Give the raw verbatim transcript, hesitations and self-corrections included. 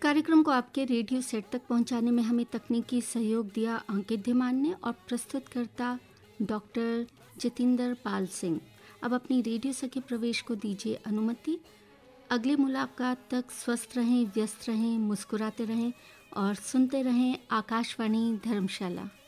कार्यक्रम को आपके रेडियो सेट तक पहुंचाने में हमें तकनीकी सहयोग दिया अंकित धीमान ने और प्रस्तुतकर्ता डॉक्टर जितेंद्र पाल सिंह। अब अपनी रेडियो सखी प्रवेश को दीजिए अनुमति। अगली मुलाकात तक स्वस्थ रहें, व्यस्त रहें, मुस्कुराते रहें और सुनते रहें आकाशवाणी धर्मशाला।